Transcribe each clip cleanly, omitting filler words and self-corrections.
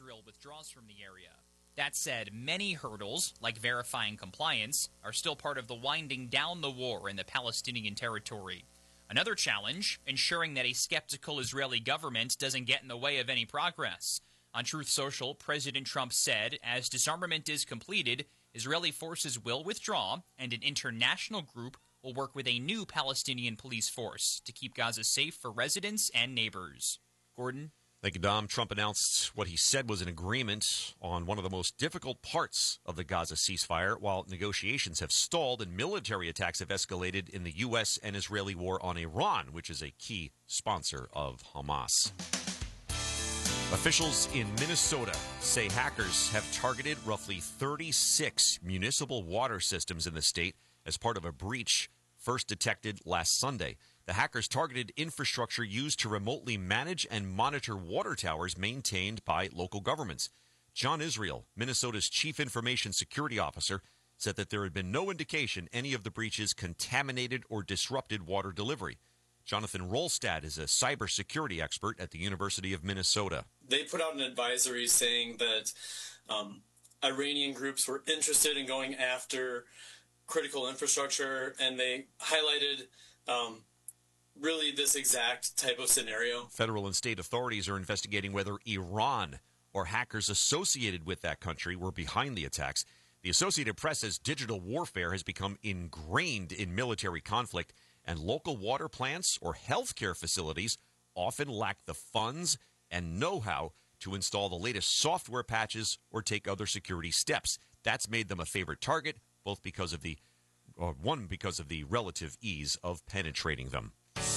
Israel withdraws from the area. That said, many hurdles, like verifying compliance, are still part of the winding down the war in the Palestinian territory. Another challenge, ensuring that a skeptical Israeli government doesn't get in the way of any progress. On Truth Social, President Trump said, as disarmament is completed, Israeli forces will withdraw, and an international group will work with a new Palestinian police force to keep Gaza safe for residents and neighbors. Gordon? Thank you, Dom. Trump announced what he said was an agreement on one of the most difficult parts of the Gaza ceasefire, while negotiations have stalled and military attacks have escalated in the U.S. and Israeli war on Iran, which is a key sponsor of Hamas. Officials in Minnesota say hackers have targeted roughly 36 municipal water systems in the state as part of a breach first detected last Sunday. The hackers targeted infrastructure used to remotely manage and monitor water towers maintained by local governments. John Israel, Minnesota's chief information security officer, said that there had been no indication any of the breaches contaminated or disrupted water delivery. Jonathan Rolstad is a cybersecurity expert at the University of Minnesota. They put out an advisory saying that Iranian groups were interested in going after critical infrastructure, and they highlighted really this exact type of scenario. Federal and state authorities are investigating whether Iran or hackers associated with that country were behind the attacks. The Associated Press says digital warfare has become ingrained in military conflict, and local water plants or healthcare facilities often lack the funds and know-how to install the latest software patches or take other security steps. That's made them a favorite target, both because of the relative ease of penetrating them.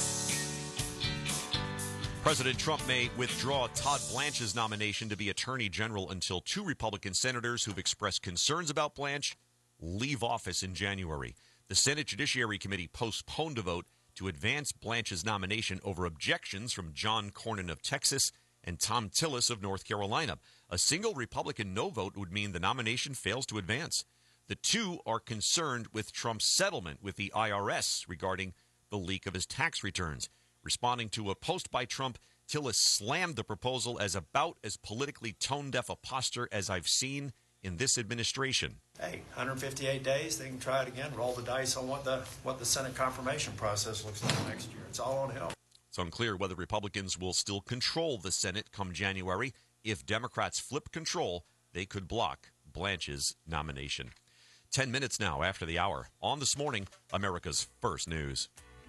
President Trump may withdraw Todd Blanche's nomination to be Attorney General until two Republican senators who've expressed concerns about Blanche leave office in January. The Senate Judiciary Committee postponed a vote to advance Blanche's nomination over objections from John Cornyn of Texas and Tom Tillis of North Carolina. A single Republican no vote would mean the nomination fails to advance. The two are concerned with Trump's settlement with the IRS regarding the leak of his tax returns. Responding to a post by Trump, Tillis slammed the proposal as about as politically tone-deaf a posture as I've seen in this administration. Hey, 158 days, they can try it again, roll the dice on what the Senate confirmation process looks like next year. It's all on him. It's unclear whether Republicans will still control the Senate come January. If Democrats flip control, they could block Blanche's nomination. 10 minutes now after the hour. On This Morning, America's First News.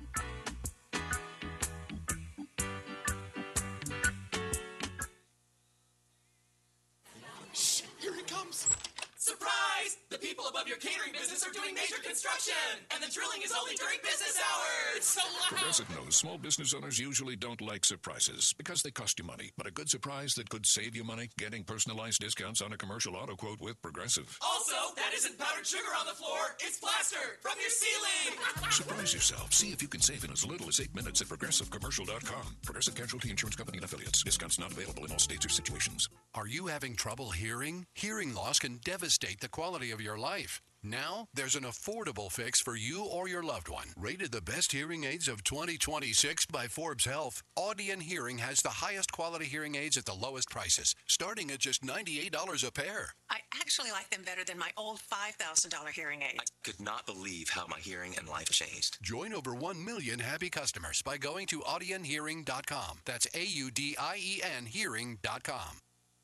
Shh, here it comes. Surprise! The people above your catering business are doing major construction, and the drilling is only during business hours. So loud. Progressive knows small business owners usually don't like surprises because they cost you money. But a good surprise that could save you money, getting personalized discounts on a commercial auto quote with Progressive. Also, that isn't powdered sugar on the floor. It's plaster from your ceiling. Surprise yourself. See if you can save in as little as 8 minutes at ProgressiveCommercial.com. Progressive Casualty Insurance Company and Affiliates. Discounts not available in all states or situations. Are you having trouble hearing? Hearing loss can devastate the quality of your life. Now, there's an affordable fix for you or your loved one. Rated the best hearing aids of 2026 by Forbes Health, Audien Hearing has the highest quality hearing aids at the lowest prices, starting at just $98 a pair. I actually like them better than my old $5,000 hearing aid. I could not believe how my hearing and life changed. Join over 1 million happy customers by going to audienhearing.com. That's AUDIEN hearing.com.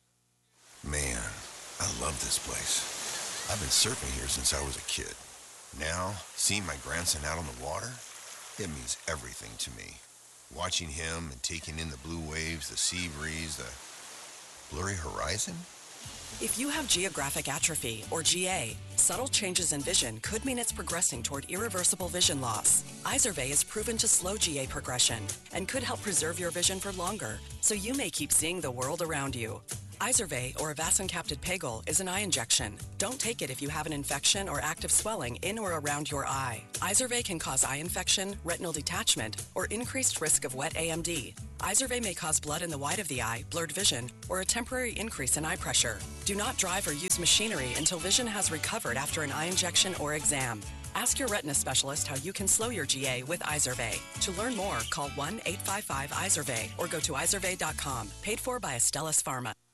Man, I love this place. I've been surfing here since I was a kid. Now, seeing my grandson out on the water, it means everything to me. Watching him and taking in the blue waves, the sea breeze, the blurry horizon. If you have geographic atrophy, or GA, subtle changes in vision could mean it's progressing toward irreversible vision loss. Izervay is proven to slow GA progression and could help preserve your vision for longer, so you may keep seeing the world around you. Izervay, or avacincaptad pegol, is an eye injection. Don't take it if you have an infection or active swelling in or around your eye. Izervay can cause eye infection, retinal detachment, or increased risk of wet AMD. Izervay may cause blood in the white of the eye, blurred vision, or a temporary increase in eye pressure. Do not drive or use machinery until vision has recovered after an eye injection or exam. Ask your retina specialist how you can slow your GA with Izervay. To learn more, call 1-855-IZERVAY or go to izervay.com. Paid for by Astellas Pharma.